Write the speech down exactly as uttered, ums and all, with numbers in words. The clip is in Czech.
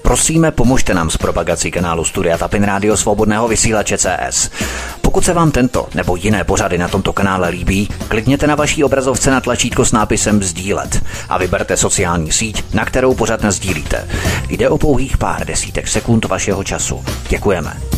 Prosíme, pomožte nám s propagací kanálu Studia Tapin Rádio Svobodného vysílače C S. Pokud se vám tento nebo jiné pořady na tomto kanále líbí, klikněte na vaší obrazovce na tlačítko s nápisem sdílet a vyberte sociální síť, na kterou pořad nasdílíte. Jde o pouhých pár desítek sekund vašeho času. Děkujeme.